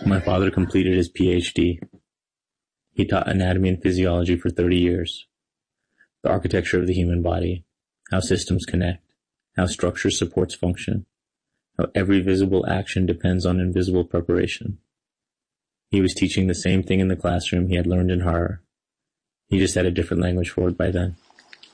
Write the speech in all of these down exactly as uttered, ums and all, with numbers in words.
My father completed his P H D. He taught anatomy and physiology for thirty years. The architecture of the human body, how systems connect, how structure supports function, how every visible action depends on invisible preparation. He was teaching the same thing in the classroom he had learned in horror. He just had a different language for it by then.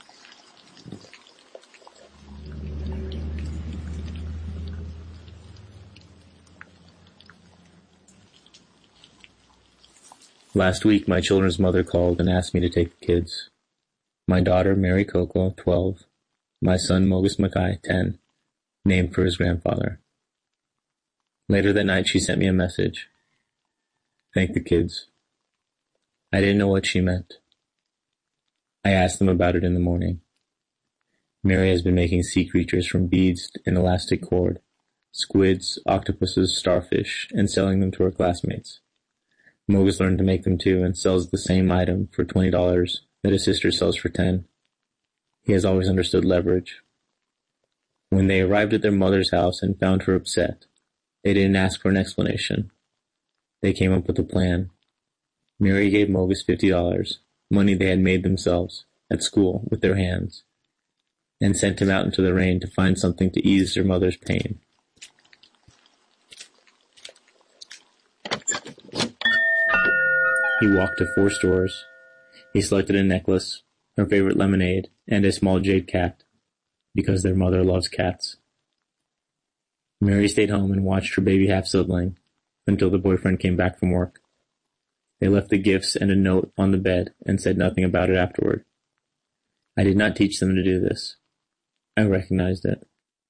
Last week, my children's mother called and asked me to take the kids. My daughter, Mary Coco, twelve. My son, Mogus Mackay, ten. Named for his grandfather. Later that night, she sent me a message. Thank the kids. I didn't know what she meant. I asked them about it in the morning. Mary has been making sea creatures from beads and elastic cord, squids, octopuses, starfish, and selling them to her classmates. Mogus learned to make them too and sells the same item for twenty dollars that his sister sells for ten dollars. He has always understood leverage. When they arrived at their mother's house and found her upset, they didn't ask for an explanation. They came up with a plan. Mary gave Mogus fifty dollars, money they had made themselves, at school, with their hands, and sent him out into the rain to find something to ease their mother's pain. He walked to four stores. He selected a necklace, her favorite lemonade, and a small jade cat, because their mother loves cats. Mary stayed home and watched her baby half-sibling until the boyfriend came back from work. They left the gifts and a note on the bed and said nothing about it afterward. I did not teach them to do this. I recognized it.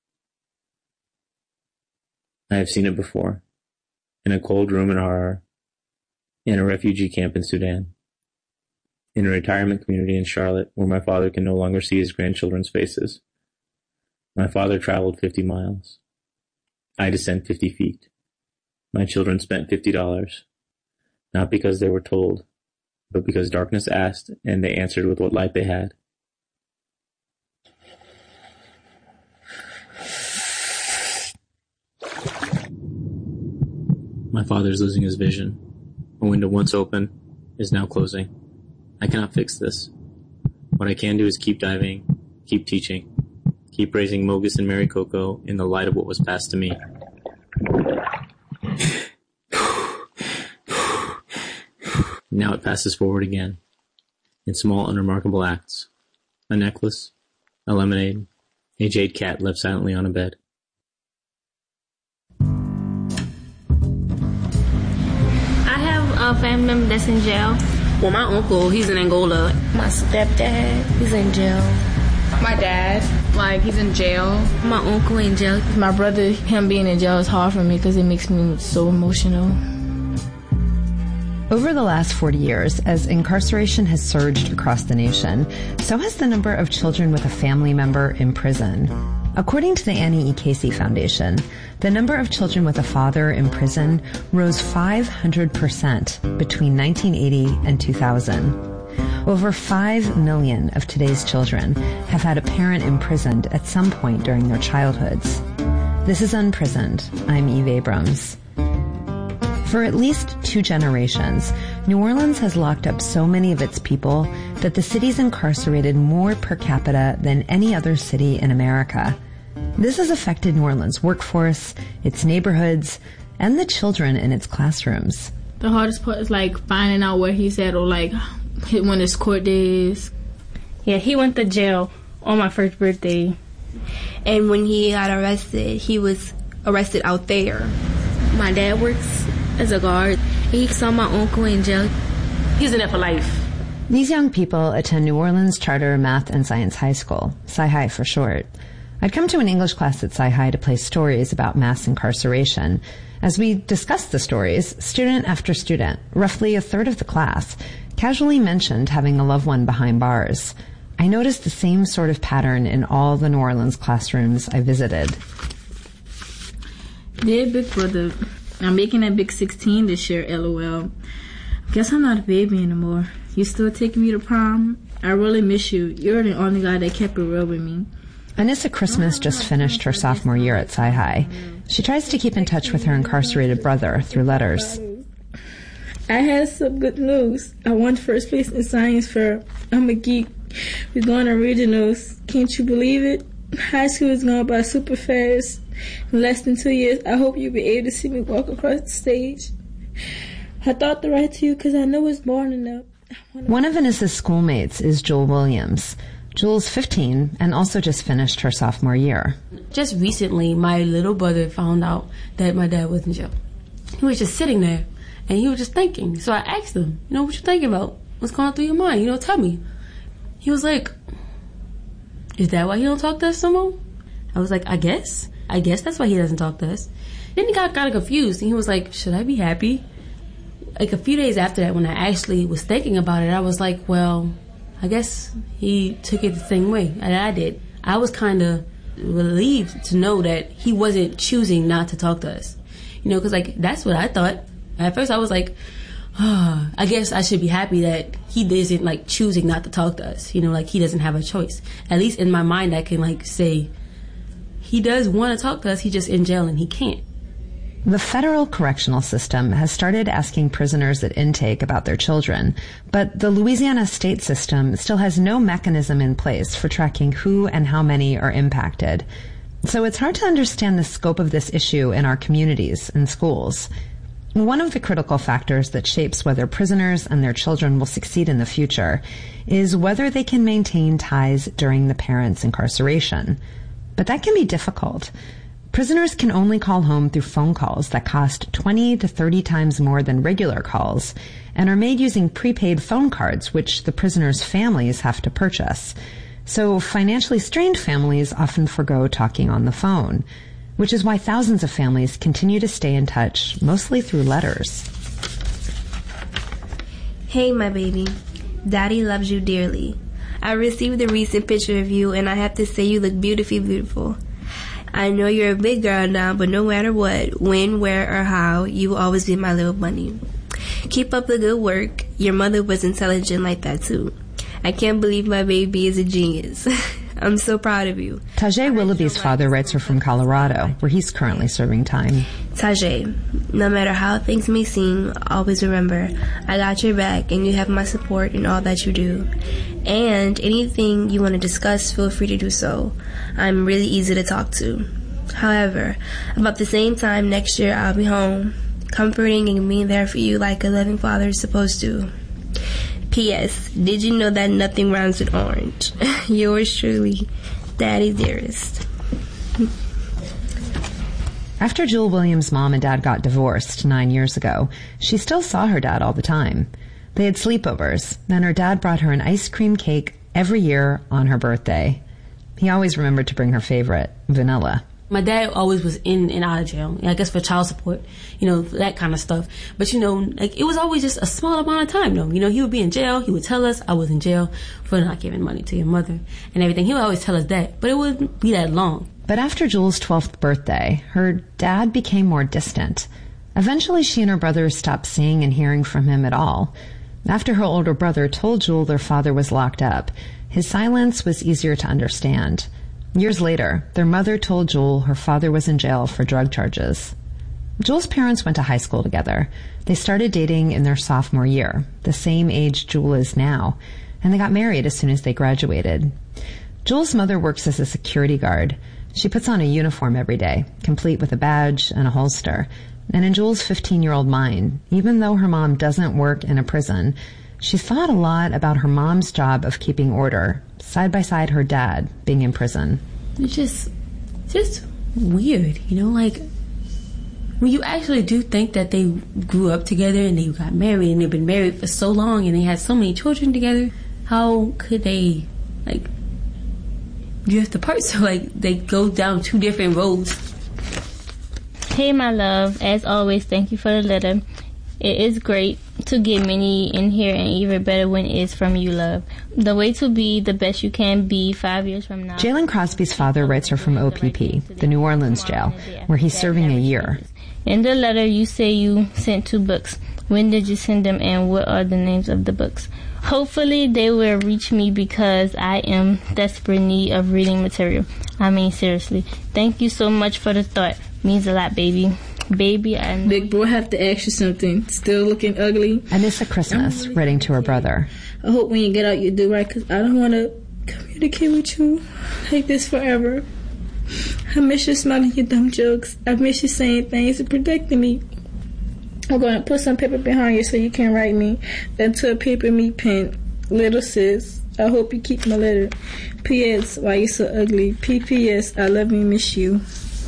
I have seen it before, in a cold room in Harar, in a refugee camp in Sudan, in a retirement community in Charlotte where my father can no longer see his grandchildren's faces. My father traveled fifty miles. I descend fifty feet. My children spent fifty dollars, not because they were told, but because darkness asked and they answered with what light they had. My father is losing his vision. A window once open is now closing. I cannot fix this. What I can do is keep diving, keep teaching, keep raising Mogus and Mary Coco in the light of what was passed to me. Now it passes forward again, in small, unremarkable acts. A necklace, a lemonade, a jade cat left silently on a bed. A family member that's in jail. Well, my uncle, he's in Angola. My stepdad, he's in jail. My dad, like, he's in jail. My uncle in jail. My brother, him being in jail is hard for me because it makes me so emotional. Over the last forty years, as incarceration has surged across the nation, so has the number of children with a family member in prison. According to the Annie E. Casey Foundation, the number of children with a father in prison rose five hundred percent between nineteen eighty and two thousand. Over five million of today's children have had a parent imprisoned at some point during their childhoods. This is Unprisoned. I'm Eve Abrams. For at least two generations, New Orleans has locked up so many of its people that the city's incarcerated more per capita than any other city in America. This has affected New Orleans' workforce, its neighborhoods, and the children in its classrooms. The hardest part is like finding out where he's at or like when his court day is. Yeah, he went to jail on my first birthday. And when he got arrested, he was arrested out there. My dad works as a guard. He saw my uncle in jail. He's in there for life. These young people attend New Orleans Charter Math and Science High School, Sci-Hi for short. I'd come to an English class at Sci-Hi to play stories about mass incarceration. As we discussed the stories, student after student, roughly a third of the class, casually mentioned having a loved one behind bars. I noticed the same sort of pattern in all the New Orleans classrooms I visited. Dear Big Brother, I'm making a big sixteen this year, LOL. Guess I'm not a baby anymore. You still taking me to prom? I really miss you. You're the only guy that kept it real with me. Anissa Christmas just finished her sophomore year at Sci-Hi. She tries to keep in touch with her incarcerated brother through letters. I had some good news. I won first place in science fair. I'm a geek. We're going on regionals. Can't you believe it? High school is going by super fast. In less than two years, I hope you'll be able to see me walk across the stage. I thought to write to you because I know it's morning up. One of Vanessa's schoolmates is Jewel Williams. Jewel's fifteen and also just finished her sophomore year. Just recently, my little brother found out that my dad was in jail. He was just sitting there, and he was just thinking. So I asked him, you know, what you thinking about? What's going through your mind? You know, tell me. He was like, is that why he don't talk to us no more? I was like, I guess. I guess that's why he doesn't talk to us. Then he got kind of confused, and he was like, should I be happy? Like a few days after that, when I actually was thinking about it, I was like, well, I guess he took it the same way that I did. I was kind of relieved to know that he wasn't choosing not to talk to us. You know, because, like, that's what I thought. At first, I was like, oh, I guess I should be happy that he isn't, like, choosing not to talk to us. You know, like, he doesn't have a choice. At least in my mind, I can, like, say, he does want to talk to us. He's just in jail and he can't. The federal correctional system has started asking prisoners at intake about their children, but the Louisiana state system still has no mechanism in place for tracking who and how many are impacted. So it's hard to understand the scope of this issue in our communities and schools. One of the critical factors that shapes whether prisoners and their children will succeed in the future is whether they can maintain ties during the parents' incarceration. But that can be difficult. Prisoners can only call home through phone calls that cost twenty to thirty times more than regular calls and are made using prepaid phone cards, which the prisoners' families have to purchase. So financially strained families often forgo talking on the phone, which is why thousands of families continue to stay in touch, mostly through letters. Hey, my baby. Daddy loves you dearly. I received a recent picture of you, and I have to say you look beautifully beautiful. I know you're a big girl now, but no matter what, when, where, or how, you will always be my little bunny. Keep up the good work. Your mother was intelligent like that, too. I can't believe my baby is a genius. I'm so proud of you. Tajay Willoughby's father writes her from Colorado, where he's currently serving time. Tajay, no matter how things may seem, always remember, I got your back and you have my support in all that you do. And anything you want to discuss, feel free to do so. I'm really easy to talk to. However, about the same time next year, I'll be home, comforting and being there for you like a loving father is supposed to. P S. Did you know that nothing rhymes with orange? Yours truly, Daddy Dearest. After Jewel Williams' mom and dad got divorced nine years ago, she still saw her dad all the time. They had sleepovers, then her dad brought her an ice cream cake every year on her birthday. He always remembered to bring her favorite, vanilla. My dad always was in and out of jail, I guess for child support, you know, that kind of stuff. But, you know, like, it was always just a small amount of time, though. You know, he would be in jail. He would tell us I was in jail for not giving money to your mother and everything. He would always tell us that, but it wouldn't be that long. But after Jewel's twelfth birthday, her dad became more distant. Eventually, she and her brother stopped seeing and hearing from him at all. After her older brother told Jewel their father was locked up, his silence was easier to understand. Years later, their mother told Jewel her father was in jail for drug charges. Jewel's parents went to high school together. They started dating in their sophomore year, the same age Jewel is now, and they got married as soon as they graduated. Jewel's mother works as a security guard. She puts on a uniform every day, complete with a badge and a holster. And in Jewel's fifteen-year-old mind, even though her mom doesn't work in a prison, she thought a lot about her mom's job of keeping order, side by side her dad being in prison. It's just, just weird, you know, like, when you actually do think that they grew up together and they got married and they've been married for so long and they had so many children together, how could they, like, drift apart? So, like, they go down two different roads. Hey, my love. As always, thank you for the letter. It is great to get many in here, and even better when it is from you, love. The way to be the best you can be five years from now. Jalen Crosby's father writes her from O P P, the New Orleans jail, where he's serving a year. In the letter, you say you sent two books. When did you send them, and what are the names of the books? Hopefully, they will reach me because I am desperate need of reading material. I mean, seriously. Thank you so much for the thought. Means a lot, baby. Baby, I know. Big bro, I have to ask you something. Still looking ugly? Anissa Christmas, really writing to her brother. I hope when you get out you do right, because I don't want to communicate with you like this forever. I miss you smiling your dumb jokes. I miss you saying things and protecting me. I'm going to put some paper behind you so you can write me. Then to a paper me pen. Little sis, I hope you keep my letter. P S. Why you so ugly? P P S. I love you and miss you.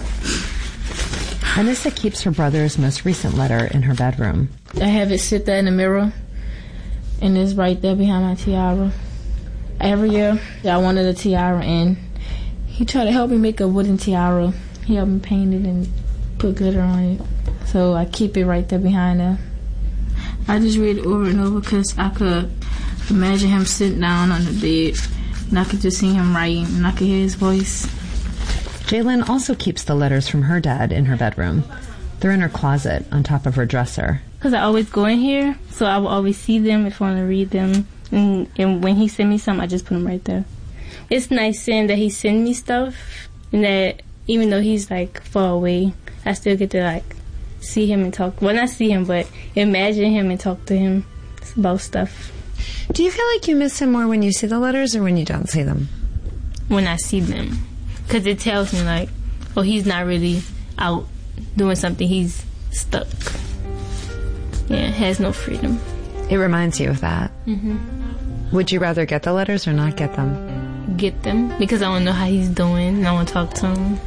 Anissa keeps her brother's most recent letter in her bedroom. I have it sit there in the mirror, and it's right there behind my tiara. Every year, I wanted a tiara, and he tried to help me make a wooden tiara. He helped me paint it and put glitter on it. So I keep it right there behind her. I just read it over and over because I could imagine him sitting down on the bed, and I could just see him writing, and I could hear his voice. Jalen also keeps the letters from her dad in her bedroom. They're in her closet on top of her dresser. Because I always go in here, so I will always see them if I want to read them. And, and when he send me something, I just put them right there. It's nice seeing that he send me stuff, and that even though he's like far away, I still get to like see him and talk. Well, not see him, but imagine him and talk to him about stuff. Do you feel like you miss him more when you see the letters or when you don't see them? When I see them. Because it tells me like, oh, he's not really out doing something. He's stuck. Yeah, has no freedom. It reminds you of that. Mm-hmm. Would you rather get the letters or not get them? Get them, because I want to know how he's doing, and I want to talk to him.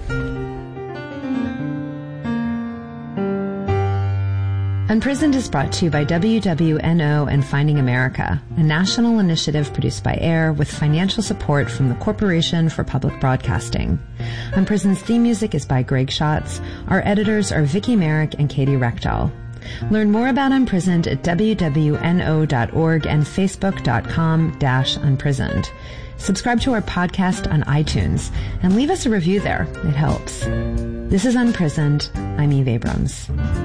Unprisoned is brought to you by W W N O and Finding America, a national initiative produced by AIR with financial support from the Corporation for Public Broadcasting. Unprisoned's theme music is by Greg Schatz. Our editors are Vicky Merrick and Katie Rechtel. Learn more about Unprisoned at W W N O dot org and Facebook dot com dash unprisoned. Subscribe to our podcast on iTunes and leave us a review there. It helps. This is Unprisoned. I'm Eve Abrams.